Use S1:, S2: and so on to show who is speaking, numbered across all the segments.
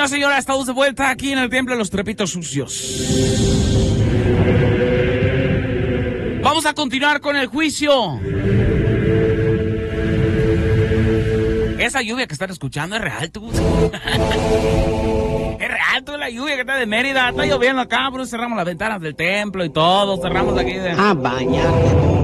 S1: Señora, señora, estamos de vuelta aquí en el Templo de los Trapitos Sucios. Vamos a continuar con el juicio. Esa lluvia que están escuchando es real, tú. Es real, tú, la lluvia que está de Mérida. Está lloviendo acá, pero cerramos las ventanas del templo y todo. Cerramos aquí de...
S2: bañarte.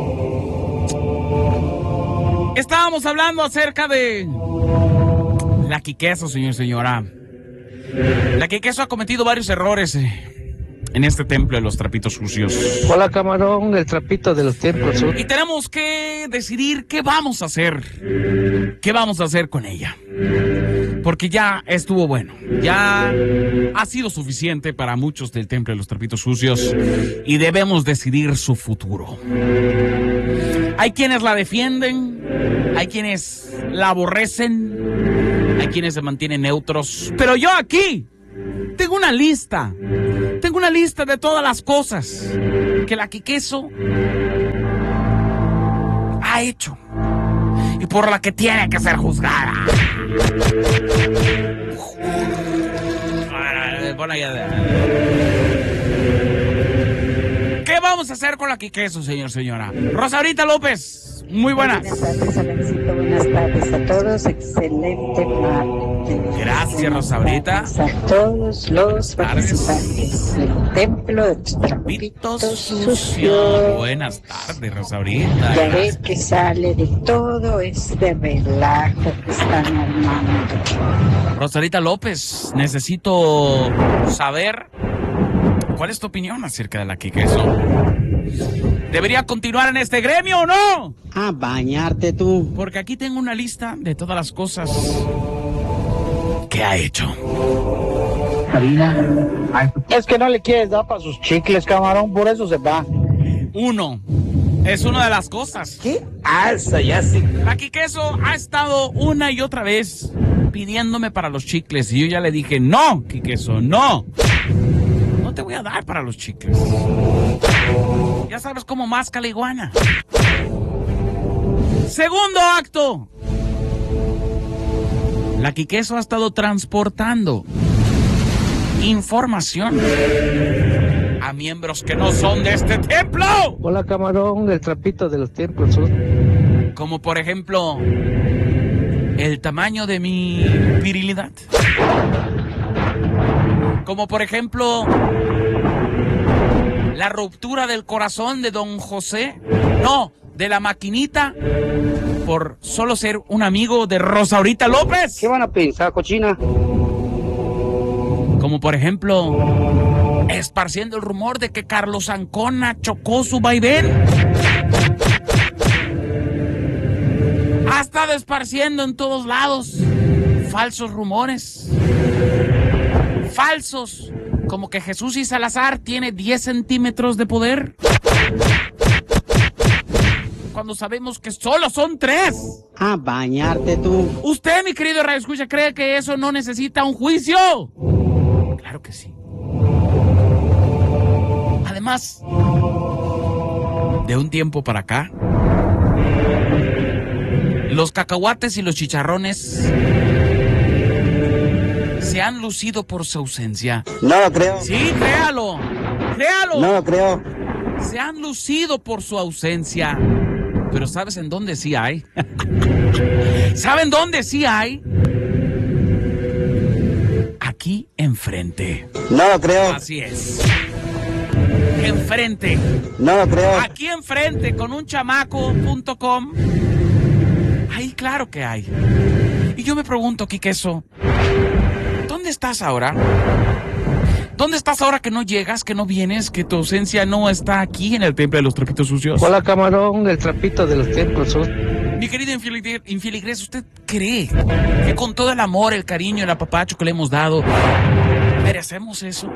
S1: Estábamos hablando acerca de... La Quiqueso, señor y señora. La Quiqueso ha cometido varios errores en este templo de los trapitos sucios.
S3: Hola, camarón, el trapito de los templos.
S1: Y tenemos que decidir qué vamos a hacer. ¿Qué vamos a hacer con ella? Porque ya estuvo bueno. Ya ha sido suficiente para muchos del templo de los trapitos sucios. Y debemos decidir su futuro. Hay quienes la defienden. Hay quienes la aborrecen. Hay quienes se mantienen neutros. Pero yo aquí tengo una lista. Tengo una lista de todas las cosas que la Quiqueso ha hecho y por la que tiene que ser juzgada. ¿Qué vamos a hacer con la Quiqueso, señor, señora? Rosaurita López, muy buenas.
S4: Buenas tardes, Alancito. Buenas tardes a todos. Excelente martes.
S1: Gracias, Rosaurita.
S4: A todos los participantes del templo de los trapitos sucios.
S1: Buenas tardes, Rosaurita.
S4: Ya ves que sale de todo este relajo que están armando.
S1: Rosaurita López, necesito saber cuál es tu opinión acerca de la Quiqueso. ¿Debería continuar en este gremio o no?
S2: Bañarte tú.
S1: Porque aquí tengo una lista de todas las cosas que ha hecho.
S3: Es que no le quieres dar para sus chicles, camarón, por eso se va.
S1: Uno, es una de las cosas.
S3: ¿Qué? Esa ya sí.
S1: La Quiqueso ha estado una y otra vez pidiéndome para los chicles y yo ya le dije, no, Quiqueso, no. No te voy a dar para los chicles. Ya sabes cómo masca la iguana. Segundo acto. La Quiqueso ha estado transportando información a miembros que no son de este templo.
S3: Hola, camarón, el trapito de los templos.
S1: Como por ejemplo, el tamaño de mi virilidad. Como por ejemplo, la ruptura del corazón de don José. No, de la maquinita. Por solo ser un amigo de Rosaurita López.
S3: ¿Qué van a pensar, cochina?
S1: Como por ejemplo, esparciendo el rumor de que Carlos Ancona chocó su vaivén. Ha estado esparciendo en todos lados falsos rumores. Falsos, como que Jesús y Salazar tiene 10 centímetros de poder. Cuando sabemos que solo son 3.
S2: Bañarte tú.
S1: ¿Usted, mi querido Radio Escucha, cree que eso no necesita un juicio? Claro que sí. Además, de un tiempo para acá, los cacahuates y los chicharrones se han lucido por su ausencia.
S2: No lo creo.
S1: Sí, créalo. Créalo.
S2: No lo creo.
S1: Se han lucido por su ausencia. Pero ¿sabes en dónde sí hay? ¿Saben dónde sí hay? Aquí enfrente.
S2: No lo creo.
S1: Así es. Enfrente.
S2: No lo creo.
S1: Aquí enfrente con un chamaco.com. Ahí claro que hay. Y yo me pregunto, Quiqueso, ¿dónde estás ahora? ¿Dónde estás ahora que no llegas, que no vienes, que tu ausencia no está aquí en el templo de los trapitos sucios?
S3: Hola, camarón, el trapito de los templos.
S1: Mi querido infieligres, ¿usted cree que con todo el amor, el cariño, el apapacho que le hemos dado, merecemos eso?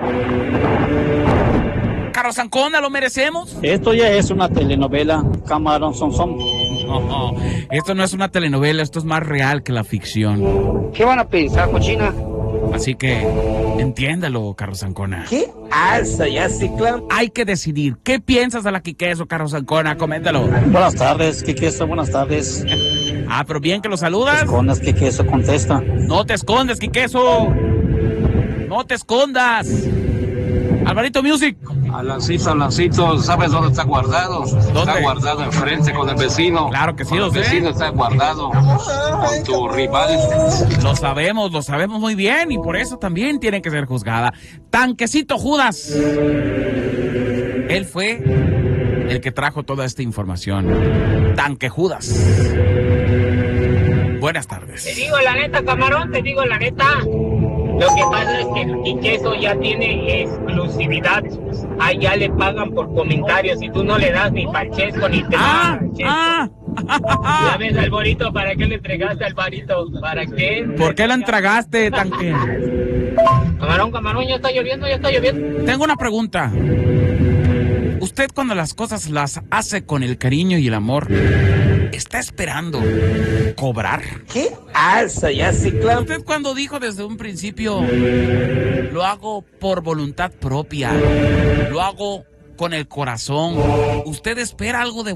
S1: ¿Carlos Ancona lo merecemos?
S5: Esto ya es una telenovela, camarón son.
S1: No, esto no es una telenovela, esto es más real que la ficción.
S3: ¿Qué van a pensar, cochina?
S1: Así que, entiéndalo, Carlos Ancona.
S3: ¿Qué? Esa ya sí, claro.
S1: Hay que decidir. ¿Qué piensas de la Quiqueso, Carlos Ancona? Coméntalo.
S5: Buenas tardes, Quiqueso, buenas tardes.
S1: Pero bien que lo saludas.
S5: Escondas, Quiqueso, contesta.
S1: No te escondes, Quiqueso. No te escondas. Alvarito Music.
S6: Alancito, ¿sabes dónde está guardado?
S1: ¿Dónde?
S6: Está guardado enfrente con el vecino.
S1: Claro que sí,
S6: Con
S1: lo
S6: el
S1: sé.
S6: vecino está guardado con tu rival.
S1: Lo sabemos muy bien y por eso también tiene que ser juzgada. Tanquecito Judas. Él fue el que trajo toda esta información. Tanque Judas. Buenas tardes.
S7: Te digo la neta, camarón, te digo la neta. Lo que pasa es que el Quiqueso ya tiene exclusividad. Ahí ya le pagan por comentarios y tú no le das ni pachesco ni te ¿Ya ves, Alvarito? ¿Para qué le entregaste, Alvarito? ¿Para qué?
S1: ¿Por qué la entregaste, Tanque?
S7: Camarón, ya está lloviendo.
S1: Tengo una pregunta. Usted cuando las cosas las hace con el cariño y el amor, ¿está esperando cobrar?
S7: ¿Qué alza ya, sí, claro?
S1: Usted cuando dijo desde un principio, lo hago por voluntad propia, lo hago con el corazón, ¿usted espera algo de